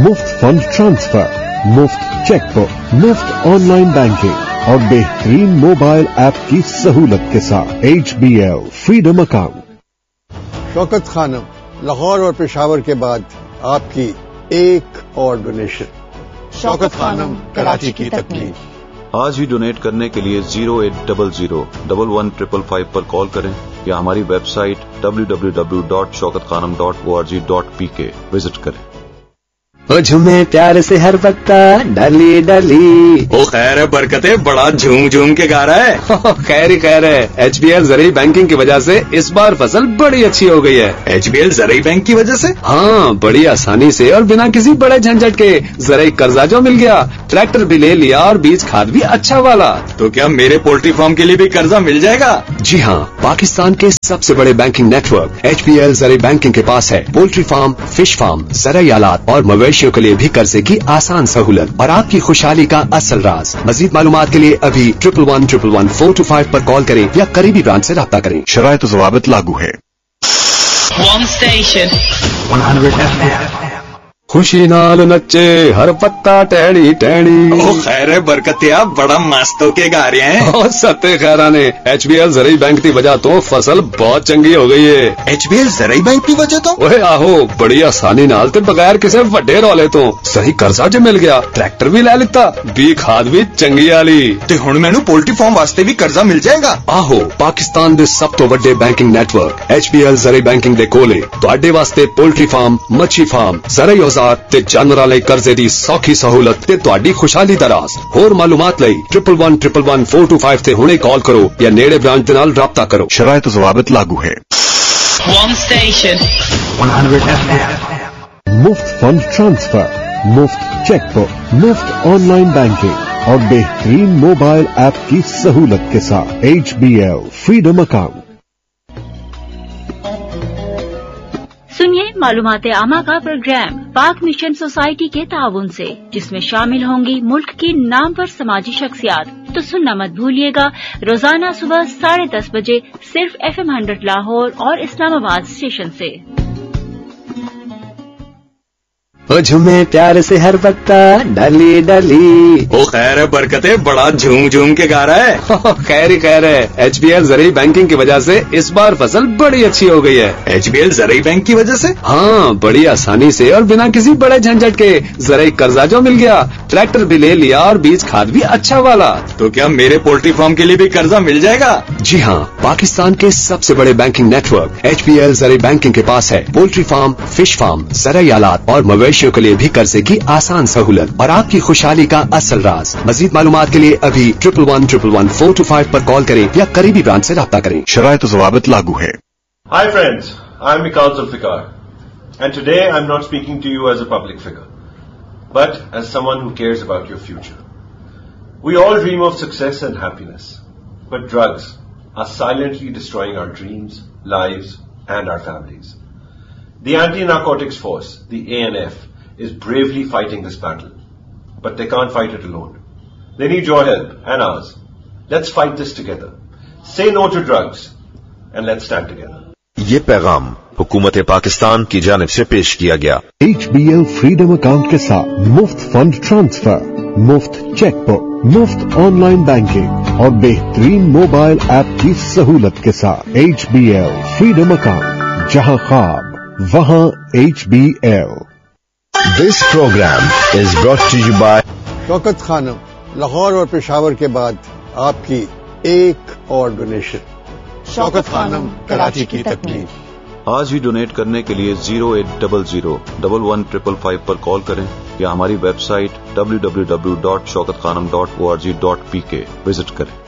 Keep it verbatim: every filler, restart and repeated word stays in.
मुफ्त fund transfer, मुफ्त chequebook, मुफ्त ऑनलाइन बैंकिंग और बेहतरीन मोबाइल ऐप की सहूलत के साथ H B L freedom account. Shaukat Khanam, Lahore और पेशावर के बाद आपकी एक और डोनेशन। शौकत खानम, कराची की तकलीफ। आज ही डोनेट करने के लिए zero eight double zero double one triple five पर कॉल करें या हमारी website W W W dot Shaukat Khanam dot O R G dot P के विजिट करें। ओ झूमे प्यार से हर पत्ता डाली डाली। ओ खैर है बरकते, बड़ा झूम झूम के गा रहा है। खैर ही खैर है। एच बी एल ज़रूरी बैंकिंग की वजह से इस बार फसल बड़ी अच्छी हो गई है। एच बी एल ज़रूरी बैंक की वजह से? हाँ, बड़ी आसानी से और बिना किसी बड़े झंझट के ज़रूरी कर्जा जो मिल गया, ट्रैक्टर भी ले लिया और बीज खाद भी अच्छा वाला। तो क्या मेरे पोल्ट्री फार्म के लिए भी कर्जा मिल जाएगा? जी हाँ, पाकिस्तान के सबसे बड़े banking network H B L ज़रूरी बैंकिंग के पास है पोल्ट्री फार्म, फिश फार्म, ज़रूरी आलात और मवेशियों के लिए भी कर्जे की आसान सहूलत और आपकी खुशहाली का असल राज। मजीद मालूमात के लिए अभी triple one triple one four to five पर कॉल करें या करीबी ब्रांच से राब्ता करें। शराइत ज़वाबित लागू है। One station. one hundred F M. खुशी नाल नच्चे हर पत्ता टहनी टहनी। ओ खैर है बरकतिया, बड़ा मस्त के गा रहे हैं। और सत्ते खैरा ने एच बी एल ज़रूरी बैंक की वजह तो फसल बहुत चंगी हो गई है। एच बी एल ज़रूरी बैंक की वजह तो ओए आहो, बड़ी आसानी नाल ते बगैर किसी वड्डे रौले तो सही कर्जा जो मिल गया, ट्रैक्टर भी ले लिता, बी खाद भी चंगी आली। ते हुण मैनू पोल्ट्री फार्म वास्ते भी कर्जा मिल जाएगा? आहो, पाकिस्तान दे सब तो वड्डे banking network H B L ज़रूरी बैंकिंग दे कोले तुहाडे वास्ते पोल्ट्री फार्म, मच्छी फार्म, ज़रूरी औजार ते जानवरां लई कर्जे दी सौखी सहूलत ते तुहाडी खुशहाली दा राज। होर मालूमात लई triple one triple one four to five ते हुणे कॉल करो या नेड़े ब्रांच दे नाल राब्ता करो। शराइत ज़वाबित लागू है। One station. one hundred F M. मुफ्त फंड ट्रांसफर, मुफ्त चेकबुक, मुफ्त ऑनलाइन बैंकिंग और बेहतरीन मोबाइल ऐप की सहूलत के साथ H B L freedom account. सुनिए मालूमात आमा का प्रोग्राम पाक मिशन सोसाइटी के ताउन से, जिसमें शामिल होंगी मुल्क की नामवर समाजी शख्सियात। तो सुनना मत भूलिएगा रोजाना सुबह साढ़े दस बजे सिर्फ एफ एम हंड्रेड लाहौर और इस्लामाबाद स्टेशन से। ओ झूमे प्यार से हर पत्ता डाली डाली। ओ खैर है बरकते, बड़ा झूम झूम के गा रहा है। खैर ही खैर है। एच बी एल ज़रूरी बैंकिंग की वजह से इस बार फसल बड़ी अच्छी हो गई है। एच बी एल ज़रूरी बैंक की वजह से? हाँ, बड़ी आसानी से और बिना किसी बड़े झंझट के ज़रूरी कर्जा जो मिल गया, ट्रैक्टर भी ले लिया और बीज खाद भी अच्छा वाला। तो क्या मेरे पोल्ट्री फार्म के लिए भी कर्जा मिल जाएगा? जी हाँ, पाकिस्तान के सबसे बड़े banking network H B L ज़रूरी बैंकिंग के पास है पोल्ट्री फार्म, फिश फार्म, ज़रूरी आलात और मवेशियों के लिए भी कर्जे की आसान सहूलत और आपकी खुशहाली का असल राज। मजीद मालूमात के लिए अभी triple one triple one four to five पर कॉल करें या करीबी ब्रांच से राब्ता करें। शराइत ज़वाबित लागू है। Hi friends, I'm Mikal Zulfikar and today I'm not speaking to you as a public figure but as someone who cares about your future. We all dream of success and happiness, but drugs are silently destroying our dreams, lives and our families. The Anti-Narcotics Force, the A N F, is bravely fighting this battle, but they can't fight it alone. They need your help and ours. Let's fight this together. Say no to drugs and let's stand together. ये पैगाम हुकूमत पाकिस्तान की जानिब से पेश किया गया। H B L freedom account के साथ मुफ्त फंड ट्रांसफर, मुफ्त चेकबुक, मुफ्त ऑनलाइन बैंकिंग और बेहतरीन मोबाइल ऐप की सहूलत के साथ H B L freedom account, जहां ख्वाब वहां H B L. This program is brought to you by Shaukat Khanam, Lahore और पेशावर के बाद आपकी एक और डोनेशन। शौकत खानम, कराची की तकलीफ। आज ही डोनेट करने के लिए zero eight double zero double one triple five पर कॉल करें या हमारी website W W W dot Shaukat Khanam dot O R G dot P के विजिट करें।